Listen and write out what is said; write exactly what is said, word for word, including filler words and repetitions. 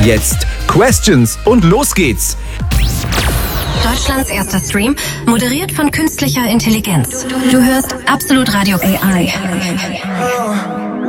Jetzt Questions und los geht's. Deutschlands erster Stream, moderiert von künstlicher Intelligenz. Du hörst Absolut Radio A I.